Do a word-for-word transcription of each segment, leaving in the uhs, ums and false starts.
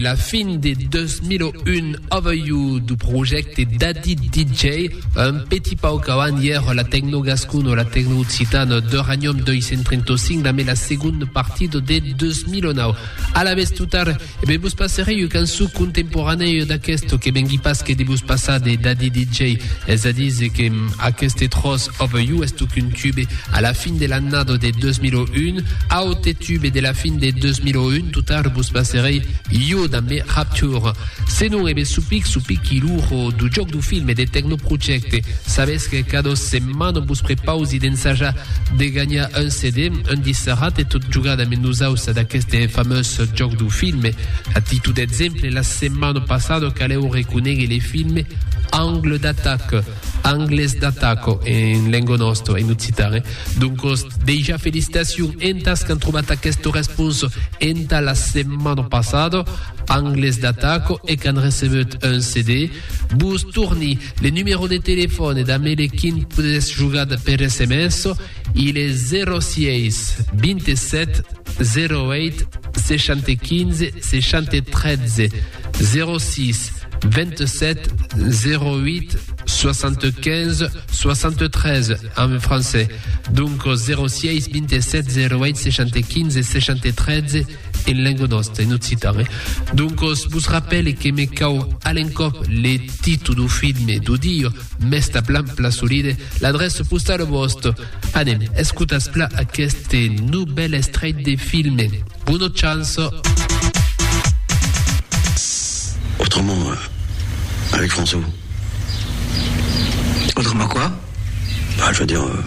La fin de deux mille un Over You du projet Daddy D J, un petit pas au cavan hier la techno gascune, la techno occitane de Ranium deux cent trente-cinq, la mais la seconde partie de deux mille neuf. À la vez tout tard, et bien vous passerez une cançon contemporanée d'aquesto que ben pas que de vous passer de Daddy D J, et ça dit que aquest tros Over You est qu'un tube à la fin de l'année de deux mille un, à haute tube de la fin de deux mille un, tout tard vous passerez You dans mes Rapture. Se non ebe supic supic iluro du joc du film e de Tecnoproject. Sabes que cada setmana vos prepausi d'ensajar de gagnar un C D, un disserat e tot jugada amb nosaltres d'aquest famós joc du film. A títol d'exemple, la setmana passada caleu reconèixer les films Angle d'attaque, Angles d'attaque en lengua nostra, en occitane. Donc, déjà félicitations entas que han trobat aquest respons enta la setmana passada, Angles d'attaque, et que han recebut un C D. Vos torni le numéro de téléphone d'amele quin podes jugar per S M S, il est zero six vingt-sept zero huit soixante-quinze soixante-treize zero six vingt-sept zero huit soixante-quinze soixante-treize en français. Donc zero six vingt-sept zero huit soixante-quinze soixante-treize en langue nostra, en occitane. Donc vous rappelle que me cau à l'encop les titres du film du dia, mesta plan pla solide, l'adresse postale vostre. Anem, escutas pla aquest nouvel extrait de film. Bonne chance. Autrement, euh, avec François. Autrement quoi? Bah, je veux dire, euh,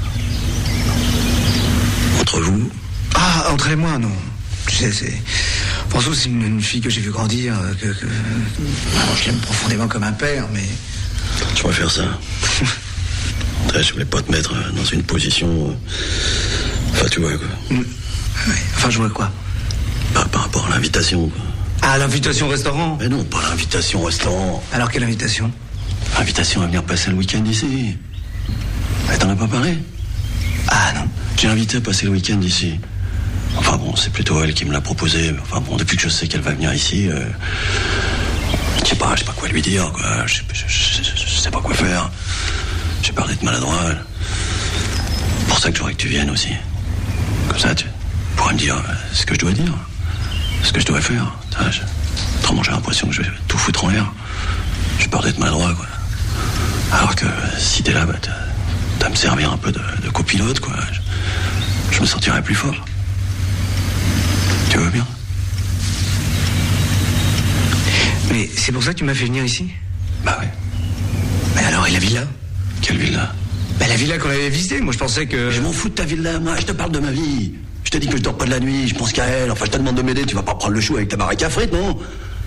entre vous. Ah, entre et moi, non. Tu sais, c'est... François, c'est une, une fille que j'ai vu grandir, que... que... Alors, je l'aime profondément comme un père, mais... Tu préfères ça? Je voulais pas te mettre dans une position... Euh... Enfin, tu vois, quoi. Mmh. Ouais. Enfin, je vois quoi? Bah, par rapport à l'invitation, quoi. Ah, l'invitation au restaurant? Mais non, pas l'invitation au restaurant. Alors, quelle invitation? L'invitation à venir passer le week-end ici. Mais t'en as pas parlé? Ah, non. J'ai invité à passer le week-end ici. Enfin bon, c'est plutôt elle qui me l'a proposé. Enfin bon, depuis que je sais qu'elle va venir ici, euh, je sais pas, je sais pas quoi lui dire, quoi. Je, je, je, je, je sais pas quoi faire. J'ai peur d'être maladroit. C'est pour ça que j'aurais que tu viennes aussi. Comme ça, tu pourras me dire ce que je dois dire, ce que je dois faire. Je, autrement, j'ai l'impression que je vais tout foutre en l'air. J'ai peur d'être maladroit, quoi. Alors que si t'es là, bah, t'as, t'as à me servir un peu de, de copilote, quoi. Je, je me sentirais plus fort. Tu veux bien? Mais c'est pour ça que tu m'as fait venir ici? Bah ouais. Mais alors, et la villa? Quelle villa? Bah la villa qu'on avait visitée, moi je pensais que... Mais je m'en fous de ta villa, moi, je te parle de ma vie. Je te dis que je dors pas de la nuit, je pense qu'à elle, enfin je te demande de m'aider, tu vas pas prendre le chou avec ta baraque à frites, non?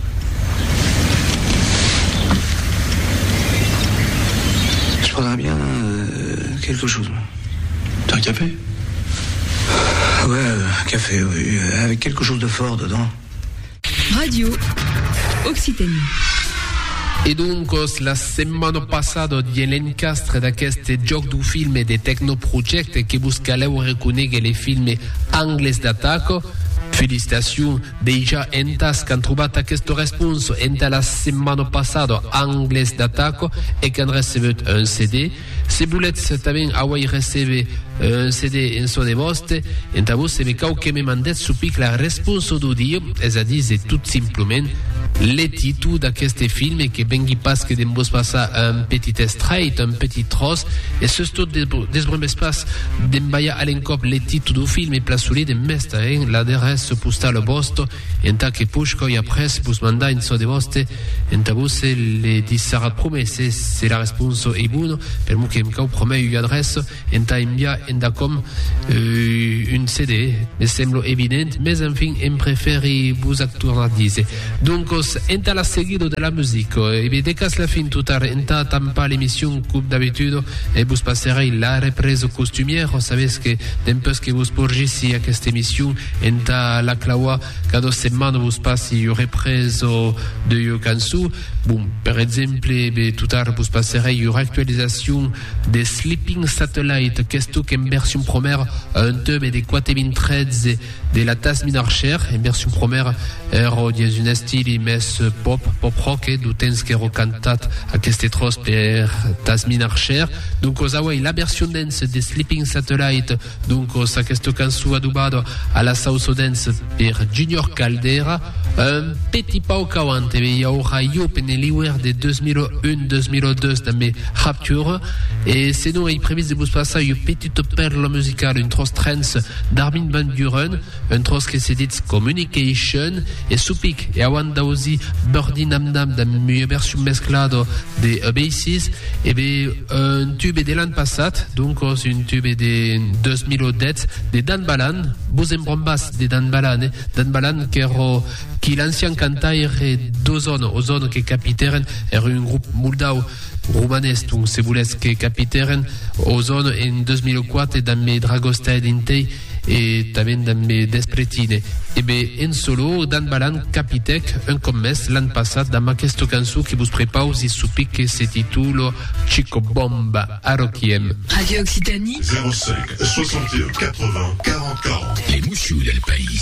Je prendrais bien euh, quelque chose. T'as un café? Ouais, euh, café, oui, avec quelque chose de fort dedans. Radio Occitanie. E dunque la setmana passada di l'encastre d'aquest joc du film de Tecnoproject che buscaleu reconèixer les films Angles d'attaque. Felicitacions déjà entas que han trobat aquest respons enta la setmana passada Angles d'attaque e que han recebut un C D. Se volets també avui receber un C D en so de vostre, enta vos se me cau que me mandet supic la respons du dia, és a dir, c'est tout simplement les titres d'aquest film que vengui pas que dem vos passar un petit extrait, un petit tros, et ce tot des bremes pas d'envaiar a l'encop les titres du film e plaçoler de mestre, hein, l'adresse postale vostre, enta que puix i après vos mandar en so de vostre, enta vos le disserat promesse, c'est la réponse est bonne, per mo que em cau promet une adresse, enta enviar enda com euh, une C D, me sembla évident, mais enfin em preferi vos actualiser. Donc amigos, entra la seguido de la música. Et bien, dès qu'à la fin, tout à l'heure, t'attends pas l'émission comme d'habitude, et vous passerez la reprise costumière. Vous savez que d'un peu ce que vous porgez ici à cette émission, entra la clawa, cada semaine vous passe une reprise de yo cançons. Bon, par exemple, bien, tout à l'heure, vous passerez une actualisation de Sleeping Satellite, qu'est-ce que en version première, un tube des quatre mille treize de la Tasmin Archer, en version première, ero di un stile mes pop, pop rock, du temps che ero cantat a queste tros per Tasmin Archer. Donc, osawa, la version dance de Sleeping Satellite, donc, sa questo canzone adubado a la South Dance per Junior Caldera, un petit pas au kawante, il y aura yo peneliwer de deux mille un deux mille deux dans mes Rapture, et sinon, il prévise de vous passer une petite perle musicale, une trosse trance d'Armin Van Buren, un trosse qui se dit Communication, et Supik, et Awanda aussi, Birdie Nam Nam, dans une version mesclado de Basis, et bien, un tube de l'an passé, donc, c'est un tube de deux mille dix, de Dan Balan, Bouzem Brombas de Dan Balan, Dan Balan, qui est qui l'ancien cantaire d'Ozone, Ozone qui est capitaine, est un groupe moldau roumanes, donc c'est vous laisse qui est capitaine, Ozone en deux mille quatre dans mes Dragostea d'Intei et también dans mes Despretine. Et bien, en solo, Dan Balan, capitec, un commes l'an passé dans ma question canzone qui vous prépare aussi soupi que se titule Chico Bomba à Rokiem. Radio Occitanie zéro cinq soixante et un quatre-vingts quarante quarante. Les mouchous del pays.